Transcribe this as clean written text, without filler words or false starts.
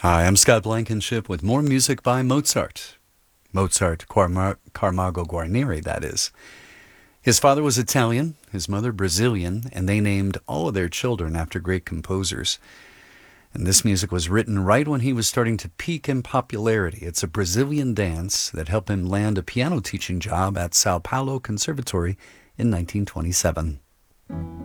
Hi, I'm Scott Blankenship with more music by Mozart. Camargo Guarneri, that is. His father was Italian, his mother Brazilian, and they named all of their children after great composers. And this music was written right when he was starting to peak in popularity. It's a Brazilian dance that helped him land a piano teaching job at Sao Paulo Conservatory in 1927.